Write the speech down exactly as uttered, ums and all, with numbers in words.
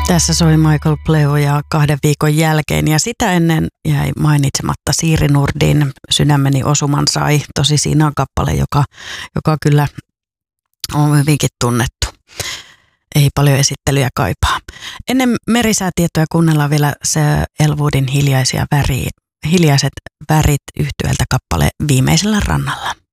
Tässä soi Michael Pleo ja kahden viikon jälkeen ja sitä ennen jäi mainitsematta Siiri Nordin Sydämeni osuman sai. Tosi siinä on kappale, joka, joka kyllä on hyvinkin tunnettu. Ei paljon esittelyjä kaipaa. Ennen merisäätietoja kuunnellaan vielä se Elwoodin hiljaisia väriä, hiljaiset värit yhtyeltä kappale Viimeisellä rannalla.